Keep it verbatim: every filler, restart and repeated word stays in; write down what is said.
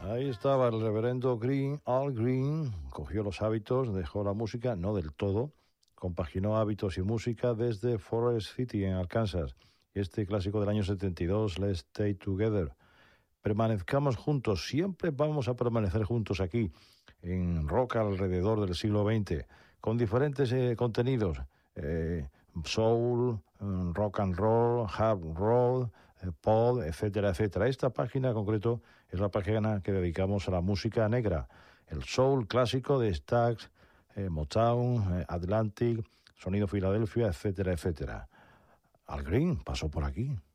Ahí estaba el reverendo Green, Al Green, cogió los hábitos, dejó la música, no del todo, compaginó hábitos y música desde Forest City en Arkansas. Este clásico del año setenta y dos, Let's Stay Together. Permanezcamos juntos, siempre vamos a permanecer juntos aquí, en rock alrededor del siglo veinte, con diferentes eh, contenidos, eh, soul, rock and roll, hard rock, eh, pop, etcétera, etcétera. Esta página en concreto es la página que dedicamos a la música negra, el soul clásico de Stax, eh, Motown, eh, Atlantic, Sonido Filadelfia, etcétera, etcétera. Al Green pasó por aquí.